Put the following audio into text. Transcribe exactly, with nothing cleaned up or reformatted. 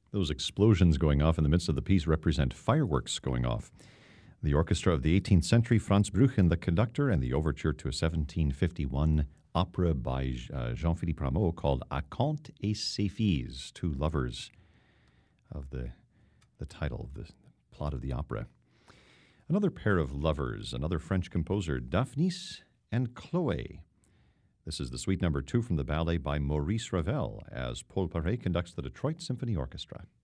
Those explosions going off in the midst of the piece represent fireworks going off. The orchestra of the eighteenth century, Franz Brüchen, the conductor, and the overture to a seventeen fifty-one opera by uh, Jean-Philippe Rameau called Acanthe et ses filles, two lovers of the, the title, the plot of the opera. Another pair of lovers, another French composer, Daphnis and Chloé. This is the suite number two from the ballet by Maurice Ravel as Paul Paré conducts the Detroit Symphony Orchestra.